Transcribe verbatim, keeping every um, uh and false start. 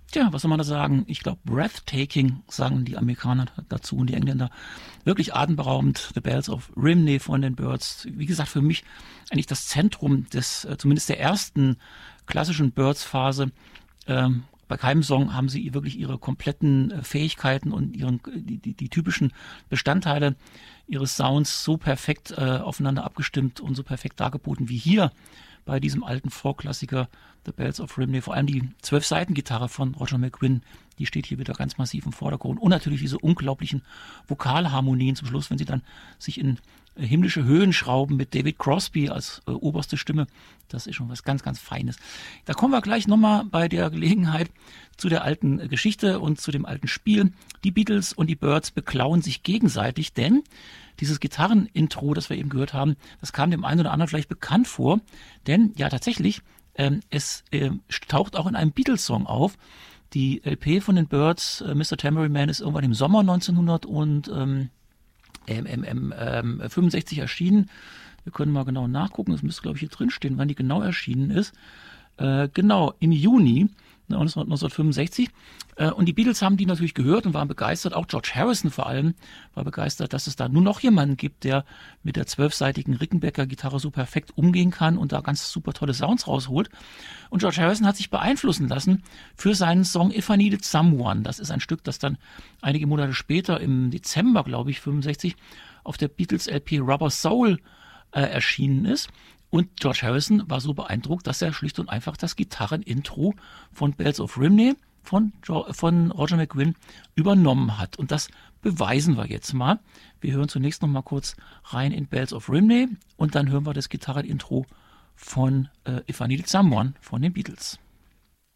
Tja, was soll man da sagen? Ich glaube, breathtaking, sagen die Amerikaner dazu und die Engländer. Wirklich atemberaubend. The Bells of Rimney von den Byrds. Wie gesagt, für mich eigentlich das Zentrum des, äh, zumindest der ersten klassischen Byrds-Phase. Ähm, bei keinem Song haben sie wirklich ihre kompletten äh, Fähigkeiten und ihren, die, die, die typischen Bestandteile ihres Sounds so perfekt äh, aufeinander abgestimmt und so perfekt dargeboten wie hier bei diesem alten Vorklassiker The Bells of Rimney. Vor allem die zwölf-Seiten-Gitarre von Roger McGuinn, die steht hier wieder ganz massiv im Vordergrund. Und natürlich diese unglaublichen Vokalharmonien zum Schluss, wenn sie dann sich in äh, himmlische Höhen schrauben mit David Crosby als äh, oberste Stimme. Das ist schon was ganz, ganz Feines. Da kommen wir gleich nochmal bei der Gelegenheit zu der alten äh, Geschichte und zu dem alten Spiel. Die Beatles und die Byrds beklauen sich gegenseitig, denn dieses Gitarrenintro, das wir eben gehört haben, das kam dem einen oder anderen vielleicht bekannt vor, denn ja tatsächlich, ähm, es ähm, taucht auch in einem Beatles-Song auf. Die L P von den Byrds, äh, Mister Tambourine Man, ist irgendwann im Sommer neunzehnhundertfünfundsechzig erschienen. Wir können mal genau nachgucken, das müsste glaube ich hier drin stehen, wann die genau erschienen ist. Äh, genau, im Juni neunzehnhundertfünfundsechzig. Äh, und die Beatles haben die natürlich gehört und waren begeistert. Auch George Harrison vor allem war begeistert, dass es da nur noch jemanden gibt, der mit der zwölfseitigen Rickenbacker-Gitarre so perfekt umgehen kann und da ganz super tolle Sounds rausholt. Und George Harrison hat sich beeinflussen lassen für seinen Song If I Needed Someone. Das ist ein Stück, das dann einige Monate später, im Dezember, glaube ich, fünfundsechzig, auf der Beatles-L P Rubber Soul äh, erschienen ist. Und George Harrison war so beeindruckt, dass er schlicht und einfach das Gitarrenintro von Bells of Rimney von, von Roger McGuinn übernommen hat. Und das beweisen wir jetzt mal. Wir hören zunächst noch mal kurz rein in Bells of Rimney und dann hören wir das Gitarrenintro von äh, If I Needed Someone von den Beatles.